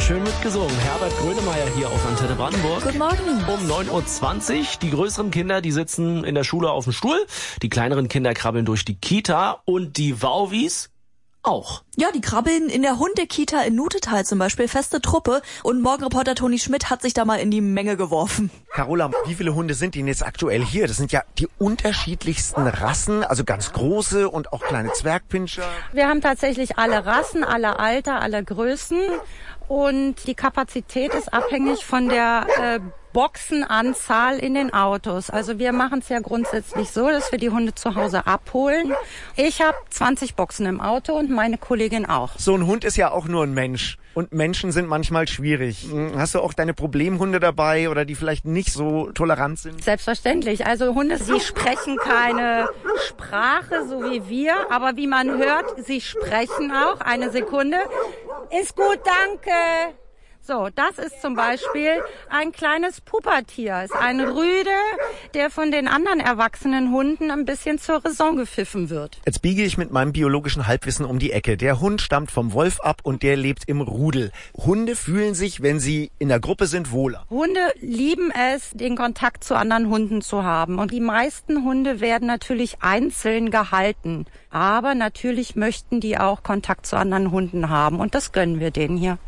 schön mitgesungen. Herbert Grönemeyer hier auf Antenne Brandenburg. Guten Morgen. Um 9.20 Uhr. Die größeren Kinder, die sitzen in der Schule auf dem Stuhl. Die kleineren Kinder krabbeln durch die Kita. Und die Wauwis auch. Ja, die krabbeln in der Hundekita in Nutetal zum Beispiel, feste Truppe. Und Morgenreporter Toni Schmidt hat sich da mal in die Menge geworfen. Carola, wie viele Hunde sind denn jetzt aktuell hier? Das sind ja die unterschiedlichsten Rassen, also ganz große und auch kleine Zwergpinscher. Wir haben tatsächlich alle Rassen, alle Alter, alle Größen. Und die Kapazität ist abhängig von der Boxenanzahl in den Autos. Also wir machen es ja grundsätzlich so, dass wir die Hunde zu Hause abholen. Ich habe 20 Boxen im Auto und meine Kollegin auch. So ein Hund ist ja auch nur ein Mensch. Und Menschen sind manchmal schwierig. Hast du auch deine Problemhunde dabei oder die vielleicht nicht so tolerant sind? Selbstverständlich. Also Hunde, sie sprechen keine Sprache, so wie wir. Aber wie man hört, sie sprechen auch. Eine Sekunde. Ist gut, danke. So, das ist zum Beispiel ein kleines Pupertier. Ist ein Rüde, der von den anderen erwachsenen Hunden ein bisschen zur Raison gepfiffen wird. Jetzt biege ich mit meinem biologischen Halbwissen um die Ecke. Der Hund stammt vom Wolf ab und der lebt im Rudel. Hunde fühlen sich, wenn sie in der Gruppe sind, wohler. Hunde lieben es, den Kontakt zu anderen Hunden zu haben. Und die meisten Hunde werden natürlich einzeln gehalten. Aber natürlich möchten die auch Kontakt zu anderen Hunden haben. Und das gönnen wir denen hier.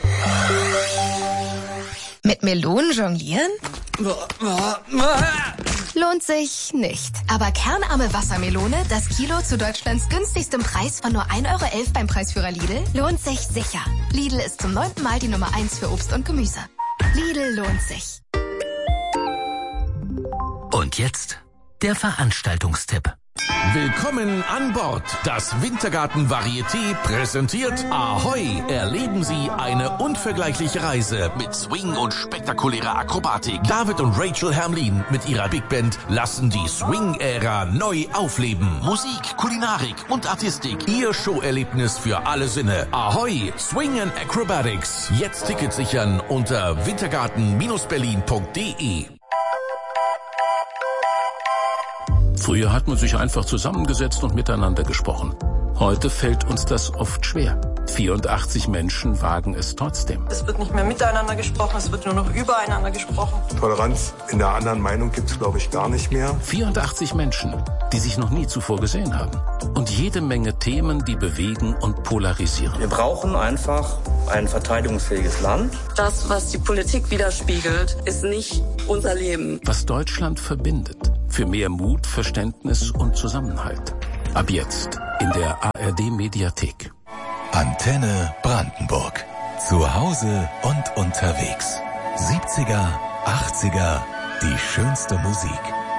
Mit Melonen jonglieren? Lohnt sich nicht. Aber kernarme Wassermelone, das Kilo zu Deutschlands günstigstem Preis von nur 1,11 € beim Preisführer Lidl, lohnt sich sicher. Lidl ist zum 9. Mal die Nummer 1 für Obst und Gemüse. Lidl lohnt sich. Und jetzt der Veranstaltungstipp. Willkommen an Bord. Das Wintergarten Varieté präsentiert Ahoi. Erleben Sie eine unvergleichliche Reise mit Swing und spektakulärer Akrobatik. David und Rachel Hermlin mit ihrer Big Band lassen die Swing-Ära neu aufleben. Musik, Kulinarik und Artistik. Ihr Showerlebnis für alle Sinne. Ahoi, Swing and Acrobatics. Jetzt Tickets sichern unter wintergarten-berlin.de. Früher hat man sich einfach zusammengesetzt und miteinander gesprochen. Heute fällt uns das oft schwer. 84 Menschen wagen es trotzdem. Es wird nicht mehr miteinander gesprochen, es wird nur noch übereinander gesprochen. Toleranz in der anderen Meinung gibt es, glaube ich, gar nicht mehr. 84 Menschen, die sich noch nie zuvor gesehen haben. Und jede Menge Themen, die bewegen und polarisieren. Wir brauchen einfach ein verteidigungsfähiges Land. Das, was die Politik widerspiegelt, ist nicht unser Leben. Was Deutschland verbindet. Für mehr Mut, Verständnis und Zusammenhalt. Ab jetzt in der ARD-Mediathek. Antenne Brandenburg. Zu Hause und unterwegs. 70er, 80er, die schönste Musik.